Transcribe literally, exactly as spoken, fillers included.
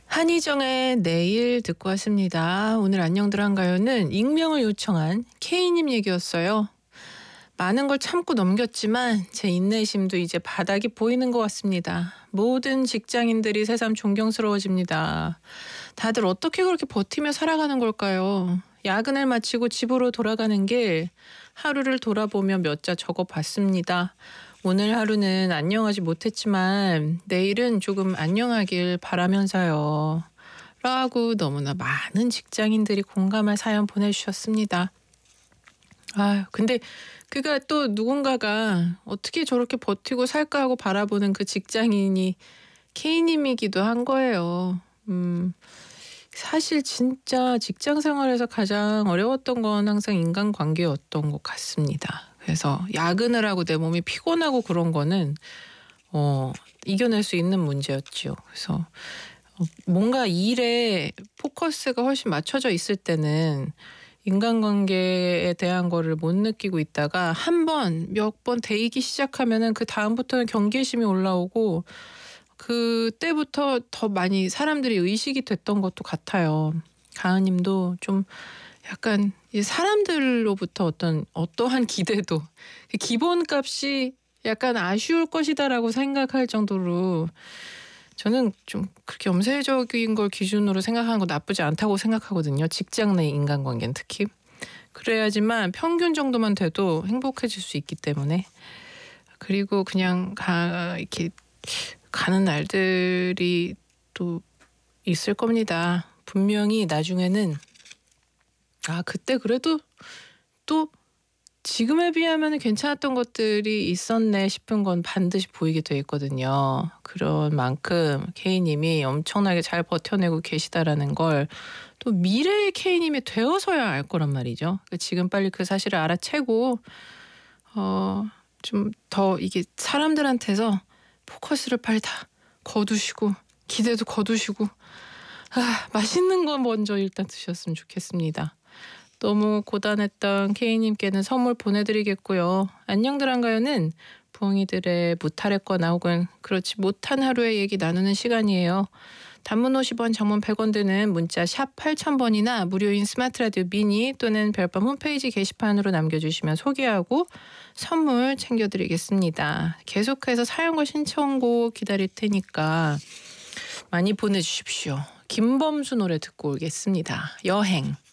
한희정의 내일 듣고 왔습니다. 오늘 안녕들 한가요는 익명을 요청한 K님 얘기였어요. 많은 걸 참고 넘겼지만 제 인내심도 이제 바닥이 보이는 것 같습니다. 모든 직장인들이 새삼 존경스러워집니다. 다들 어떻게 그렇게 버티며 살아가는 걸까요? 야근을 마치고 집으로 돌아가는 길 하루를 돌아보며 몇 자 적어봤습니다. 오늘 하루는 안녕하지 못했지만 내일은 조금 안녕하길 바라면서요. 라고 너무나 많은 직장인들이 공감할 사연 보내주셨습니다. 아유, 근데 그가 또 누군가가 어떻게 저렇게 버티고 살까 하고 바라보는 그 직장인이 K님이기도 한 거예요. 음, 사실 진짜 직장 생활에서 가장 어려웠던 건 항상 인간관계였던 것 같습니다. 그래서 야근을 하고 내 몸이 피곤하고 그런 거는 어, 이겨낼 수 있는 문제였죠. 그래서 뭔가 일에 포커스가 훨씬 맞춰져 있을 때는 인간관계에 대한 거를 못 느끼고 있다가 한 번, 몇 번 데이기 시작하면은 그 다음부터는 경계심이 올라오고 그때부터 더 많이 사람들이 의식이 됐던 것도 같아요. 가은님도 좀 약간 이 사람들로부터 어떤 어떠한 기대도 기본값이 약간 아쉬울 것이다라고 생각할 정도로 저는 좀 그렇게 염세적인 걸 기준으로 생각하는 거 나쁘지 않다고 생각하거든요. 직장 내 인간관계는 특히. 그래야지만 평균 정도만 돼도 행복해질 수 있기 때문에. 그리고 그냥 가 이렇게 가는 날들이 또 있을 겁니다. 분명히 나중에는 아 그때 그래도 또 지금에 비하면 괜찮았던 것들이 있었네 싶은 건 반드시 보이게 돼 있거든요. 그런 만큼 K님이 엄청나게 잘 버텨내고 계시다라는 걸 또 미래의 K님이 되어서야 알 거란 말이죠. 그러니까 지금 빨리 그 사실을 알아채고 어, 좀 더 이게 사람들한테서 포커스를 빨리 다 거두시고 기대도 거두시고 아, 맛있는 거 먼저 일단 드셨으면 좋겠습니다. 너무 고단했던 K님께는 선물 보내드리겠고요. 안녕들 한가요는 부엉이들의 무탈했거나 혹은 그렇지 못한 하루의 얘기 나누는 시간이에요. 단문 오십 원, 장문 백 원 드는 문자 샵 팔천 번이나 무료인 스마트 라디오 미니 또는 별밤 홈페이지 게시판으로 남겨주시면 소개하고 선물 챙겨드리겠습니다. 계속해서 사연과 신청곡 기다릴 테니까 많이 보내주십시오. 김범수 노래 듣고 오겠습니다. 여행.